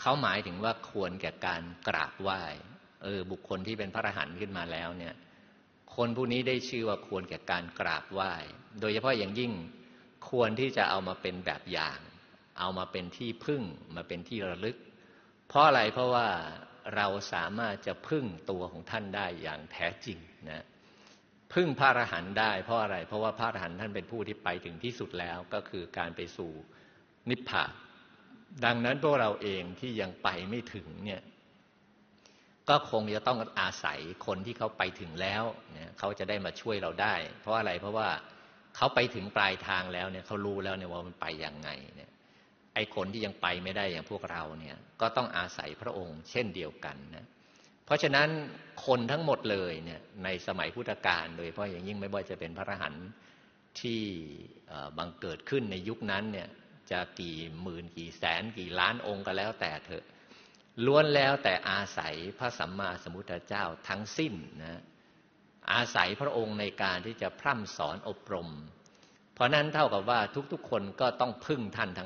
เขาหมายถึงว่าควรแก่การกราบไหว้บุคคลที่เป็นพระอรหันต์ขึ้นมาแล้วเนี่ยคนผู้นี้ได้ชื่อว่าควรแก่การกราบไหว้โดยเฉพาะอย่างยิ่งควรที่จะเอามาเป็นแบบอย่างเอามาเป็นที่พึ่งมาเป็นที่ระลึกเพราะอะไรเพราะว่าเราสามารถจะพึ่งตัวของท่านได้อย่างแท้จริงนะพึ่งพระอรหันต์ได้เพราะอะไรเพราะว่าพระอรหันต์ท่านเป็นผู้ที่ไปถึงที่สุดแล้วก็คือการไปสู่นิพพานดังนั้นพวกเราเองที่ยังไปไม่ถึงเนี่ยก็คงจะต้องอาศัยคนที่เขาไปถึงแล้วเนี่ยเขาจะได้มาช่วยเราได้เพราะอะไรเพราะว่าเขาไปถึงปลายทางแล้วเนี่ยเขารู้แล้วเนี่ยว่ามันไปยังไงเนี่ยไอ้คนที่ยังไปไม่ได้อย่างพวกเราเนี่ยก็ต้องอาศัยพระองค์เช่นเดียวกันนะเพราะฉะนั้นคนทั้งหมดเลยเนี่ยในสมัยพุทธกาลโดยเฉพาะอย่างยิ่งไม่ว่าจะเป็นพระอรหันต์ที่บังเกิดขึ้นในยุคนั้นเนี่ยจะกี่หมื่นกี่แสนกี่ล้านองค์ก็แล้วแต่เถอะล้วนแล้วแต่อาศัยพระสัมมาสัมพุทธเจ้าทั้งสิ้นนะอาศัยพระองค์ในการที่จะพร่ำสอนอบรมเพราะนั้นเท่ากับว่าทุกๆคนก็ต้องพึ่งท่านทั้ง